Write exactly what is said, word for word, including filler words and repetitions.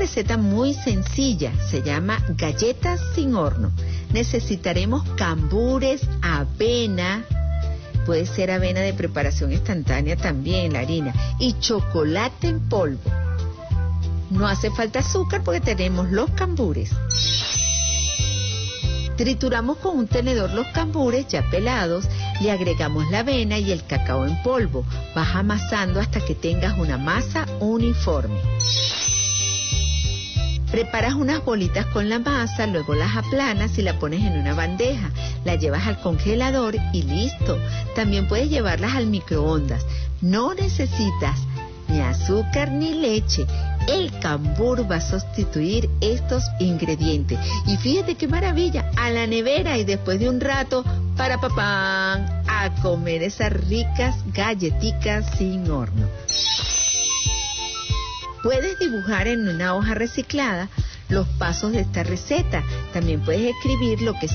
receta muy sencilla, se llama galletas sin horno. Necesitaremos cambures, avena, puede ser avena de preparación instantánea también, la harina, y chocolate en polvo. No hace falta azúcar porque tenemos los cambures. Trituramos con un tenedor los cambures ya pelados, le agregamos la avena y el cacao en polvo. Vas amasando hasta que tengas una masa uniforme. Preparas unas bolitas con la masa, luego las aplanas y la pones en una bandeja. La llevas al congelador y listo. También puedes llevarlas al microondas. No necesitas ni azúcar ni leche. El cambur va a sustituir estos ingredientes. Y fíjate qué maravilla, a la nevera y después de un rato, para papán, a comer esas ricas galletitas sin horno. Puedes dibujar en una hoja reciclada los pasos de esta receta. También puedes escribir lo que